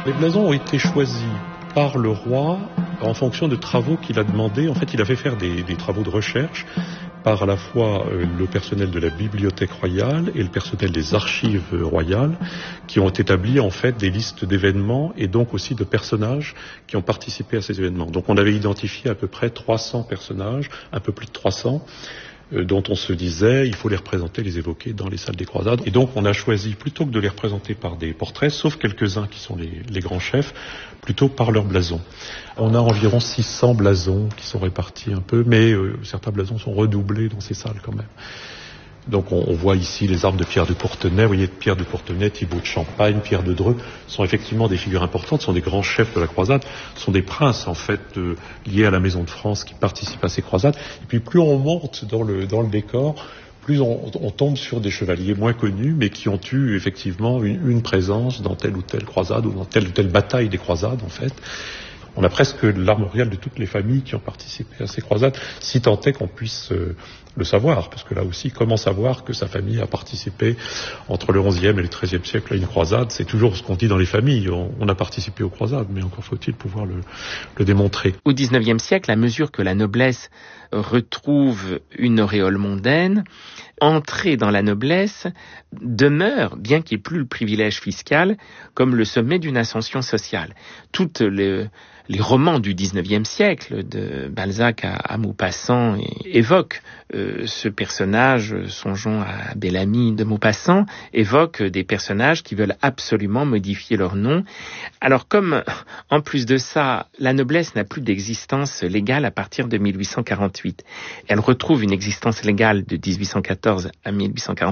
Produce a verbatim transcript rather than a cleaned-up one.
Les blasons ont été choisis par le roi en fonction de travaux qu'il a demandé. En fait, il a fait faire des, des travaux de recherche par à la fois euh, le personnel de la bibliothèque royale et le personnel des archives royales, qui ont établi en fait des listes d'événements et donc aussi de personnages qui ont participé à ces événements. Donc on avait identifié à peu près trois cents personnages, un peu plus de trois cents, euh, dont on se disait il faut les représenter, les évoquer dans les salles des croisades. Et donc on a choisi, plutôt que de les représenter par des portraits, sauf quelques-uns qui sont les, les grands chefs, plutôt par leur blason. On a environ six cents blasons qui sont répartis un peu, mais euh, certains blasons sont redoublés dans ces salles quand même. Donc on, on voit ici les armes de Pierre de Courtenay. Vous voyez, Pierre de Courtenay, Thibaut de Champagne, Pierre de Dreux sont effectivement des figures importantes, sont des grands chefs de la croisade, sont des princes en fait euh, liés à la Maison de France qui participent à ces croisades. Et puis plus on monte dans le, dans le décor, plus on, on tombe sur des chevaliers moins connus, mais qui ont eu effectivement une, une présence dans telle ou telle croisade ou dans telle ou telle bataille des croisades en fait. On a presque l'armorial de toutes les familles qui ont participé à ces croisades, si tant est qu'on puisse euh, le savoir, parce que là aussi, comment savoir que sa famille a participé entre le onzième et le treizième siècle à une croisade? C'est toujours ce qu'on dit dans les familles, on, on a participé aux croisades, mais encore faut-il pouvoir le, le démontrer. Au dix-neuvième siècle, à mesure que la noblesse retrouve une auréole mondaine, entrer dans la noblesse demeure, bien qu'il n'y ait plus le privilège fiscal, comme le sommet d'une ascension sociale. Toutes les, les romans du dix-neuvième siècle, de Balzac à, à Maupassant, évoquent euh, ce personnage, songeons à Bellamy de Maupassant, évoquent des personnages qui veulent absolument modifier leur nom. Alors comme, en plus de ça, la noblesse n'a plus d'existence légale à partir de mille huit cent quarante-huit, elle retrouve une existence légale de dix-huit cent quatorze à mille huit cent quarante-huit,